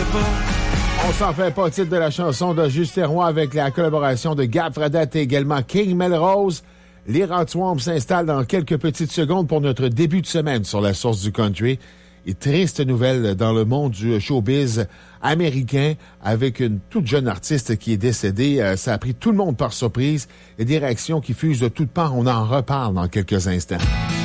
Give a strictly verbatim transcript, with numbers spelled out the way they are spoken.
On s'en fait pas, titre de la chanson de Justin Roy avec la collaboration de Gab Fredette et également King Melrose. Les Rantswamps s'installent dans quelques petites secondes pour notre début de semaine sur la source du country. Et triste nouvelle dans le monde du showbiz américain avec une toute jeune artiste qui est décédée. Ça a pris tout le monde par surprise et des réactions qui fusent de toutes parts. On en reparle dans quelques instants.